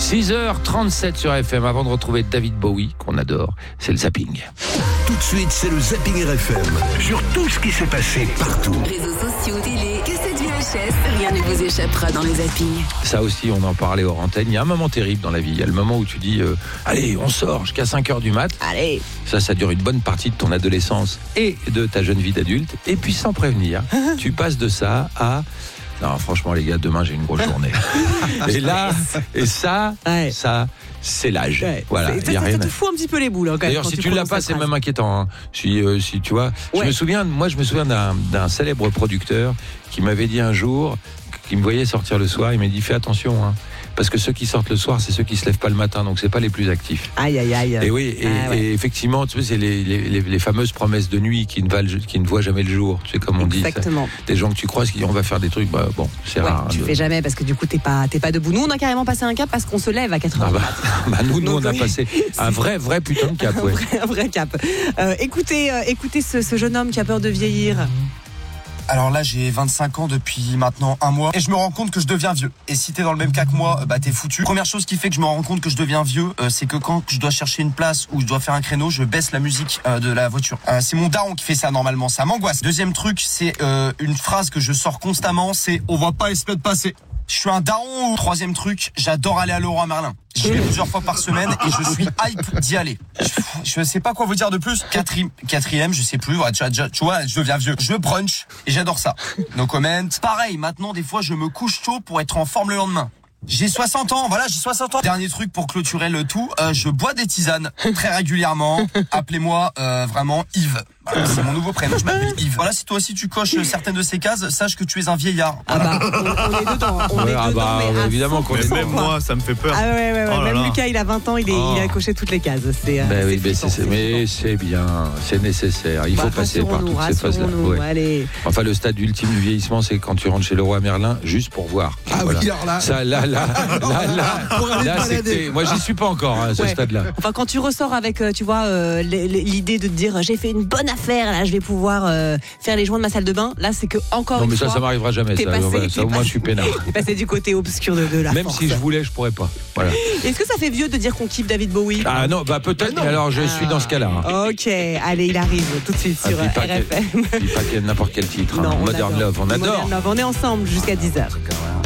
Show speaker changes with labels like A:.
A: 6h37 sur FM. Avant de retrouver David Bowie, qu'on adore, c'est le zapping.
B: Tout de suite, c'est le zapping RFM. Sur tout ce qui s'est passé partout.
C: Réseaux sociaux, télé, cassettes VHS, rien ne vous échappera dans le zapping.
A: Ça aussi, on en parlait hors antenne. Il y a un moment terrible dans la vie. Il y a le moment où tu dis allez, on sort jusqu'à 5h du mat.
C: Allez.
A: Ça dure une bonne partie de ton adolescence et de ta jeune vie d'adulte. Et puis sans prévenir, tu passes de ça à... Non, franchement, les gars, demain, j'ai une grosse journée. Et ça, c'est l'âge.
D: Ouais.
A: Voilà.
D: Ça te fout un petit peu les boules. Hein, quand
A: D'ailleurs,
D: même,
A: si tu l'as pas, c'est même inquiétant. Hein. Si tu vois, je me souviens d'un célèbre producteur qui m'avait dit un jour, qu'il me voyait sortir le soir, il m'a dit fais attention, hein, parce que ceux qui sortent le soir, c'est ceux qui se lèvent pas le matin, donc c'est pas les plus actifs.
D: Aïe.
A: Et oui, et effectivement, tu sais, c'est les fameuses promesses de nuit qui ne voient jamais le jour. Tu sais, comme on dit.
D: Exactement.
A: Des gens que tu croises qui disent on va faire des trucs, c'est rare.
D: Tu fais jamais parce que du coup t'es pas debout. Nous on a carrément passé un cap parce qu'on se lève à 4h.
A: Nous on a passé un vrai putain de cap.
D: Un vrai cap. Écoutez ce jeune homme qui a peur de vieillir.
E: Alors là, j'ai 25 ans depuis maintenant un mois et je me rends compte que je deviens vieux. Et si t'es dans le même cas que moi, t'es foutu. Première chose qui fait que je me rends compte que je deviens vieux, c'est que quand je dois chercher une place ou je dois faire un créneau, je baisse la musique de la voiture. C'est mon daron qui fait ça normalement, ça m'angoisse. Deuxième truc, c'est une phrase que je sors constamment, c'est « on voit pas espèce de passer ». Je suis un daron. Troisième truc, j'adore aller à Leroy Merlin. J'y vais plusieurs fois par semaine et je suis hype d'y aller. Je sais pas quoi vous dire de plus. Quatrième, je sais plus. Ouais, tu vois, je deviens vieux. Je brunch et j'adore ça. No comment. Pareil, maintenant, des fois, je me couche tôt pour être en forme le lendemain. J'ai 60 ans, voilà, j'ai 60 ans. Dernier truc pour clôturer le tout, je bois des tisanes très régulièrement. Appelez-moi vraiment Yves. Voilà, c'est mon nouveau prénom, je m'appelle Yves. Voilà, si toi aussi tu coches certaines de ces cases, sache que tu es un vieillard. Voilà.
D: On est dedans. Mais
A: évidemment qu'on est.
F: Même moi, ça me fait peur.
D: Même Lucas, il a 20 ans, il a coché toutes les cases.
A: Mais c'est bien, c'est nécessaire. Il faut passer par toutes ces phases-là.
D: Allez.
A: Enfin, le stade ultime du vieillissement, c'est quand tu rentres chez Leroy Merlin, juste pour voir.
B: Oui, alors là.
A: Ça, là, c'était. Moi, j'y suis pas encore à ce stade-là.
D: Enfin, quand tu ressors avec, tu vois, l'idée de te dire, j'ai fait une bonne affaire, là, je vais pouvoir faire les joints de ma salle de bain. Là, c'est que encore une fois.
A: Non, mais ça m'arrivera jamais. Ça, au moins, je suis peinard.
D: T'es passé du côté obscur de la
A: Même
D: force.
A: si je voulais, je pourrais pas. Voilà.
D: Est-ce que ça fait vieux de dire qu'on kiffe David Bowie?
A: Ah non, peut-être. Mais alors, je suis dans ce cas-là.
D: Ok, allez, il arrive tout de suite sur RFM.
A: Dis pas qu'il y a n'importe quel titre.
D: Non,
A: Modern Love, on adore.
D: Modern Love, on est ensemble jusqu'à 10h.